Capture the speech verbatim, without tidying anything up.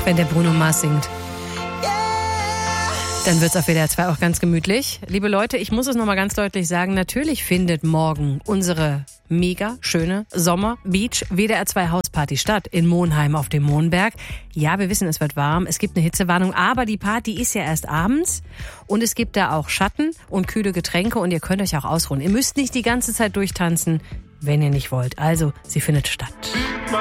Ach, wenn der Bruno Mars singt. Dann wird's auf W D R zwei auch ganz gemütlich. Liebe Leute, ich muss es nochmal ganz deutlich sagen, natürlich findet morgen unsere mega schöne Sommer-Beach W D R zwei Hausparty statt in Monheim auf dem Mohnberg. Ja, wir wissen, es wird warm, es gibt eine Hitzewarnung, aber die Party ist ja erst abends und es gibt da auch Schatten und kühle Getränke und ihr könnt euch auch ausruhen. Ihr müsst nicht die ganze Zeit durchtanzen, wenn ihr nicht wollt. Also, sie findet statt.